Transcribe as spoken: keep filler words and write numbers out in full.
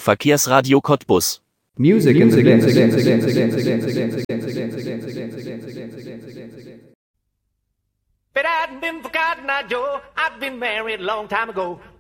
Verkehrsradio Cottbus. Music in the Dance. If it hadn't been for Cotton Eye Joe, I'd been married a long time ago.